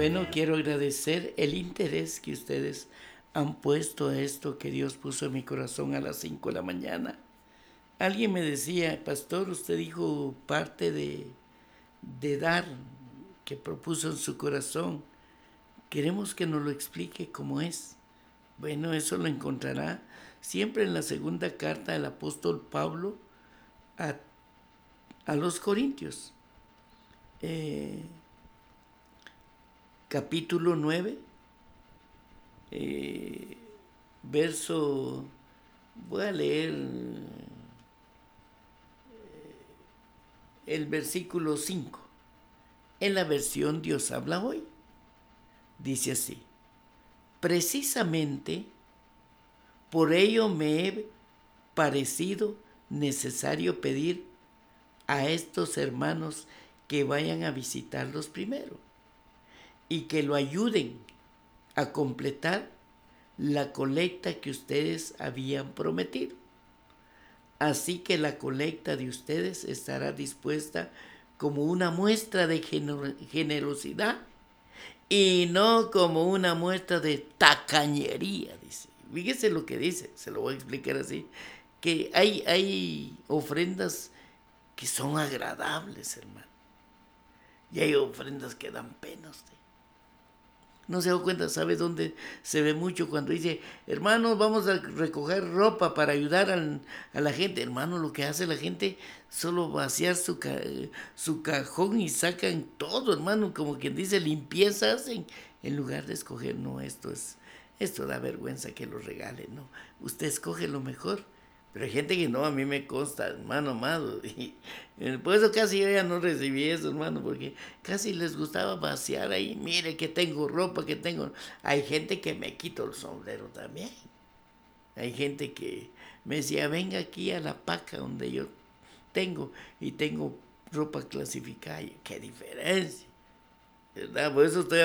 Bueno, quiero agradecer el interés que ustedes han puesto a esto que Dios puso en mi corazón a las 5 de la mañana. Alguien me decía, pastor, usted dijo parte de dar que propuso en su corazón. Queremos que nos lo explique cómo es. Bueno, eso lo encontrará siempre en la segunda carta del apóstol Pablo a los Corintios. Capítulo 9, verso, voy a leer el versículo 5. En la versión Dios habla hoy. Dice así: precisamente por ello me he parecido necesario pedir a estos hermanos que vayan a visitarlos primero y que lo ayuden a completar la colecta que ustedes habían prometido. Así que la colecta de ustedes estará dispuesta como una muestra de generosidad y no como una muestra de tacañería, dice. Fíjese lo que dice, se lo voy a explicar así, que hay ofrendas que son agradables, hermano, y hay ofrendas que dan pena. No se da cuenta, ¿sabe dónde se ve mucho? Cuando dice, hermanos, vamos a recoger ropa para ayudar a la gente. Hermano, lo que hace la gente, solo vaciar su cajón y sacan todo, hermano, como quien dice, limpieza hacen, en lugar de escoger. No, esto da vergüenza que lo regale, no. Usted escoge lo mejor. Pero hay gente que no, a mí me consta, hermano amado. Y por eso casi yo ya no recibí eso, hermano, porque casi les gustaba vaciar ahí. Mire que tengo ropa, que tengo. Hay gente que me quito el sombrero también. Hay gente que me decía, venga aquí a la paca donde yo tengo y tengo ropa clasificada. ¡Qué diferencia! ¿Verdad? Por eso estoy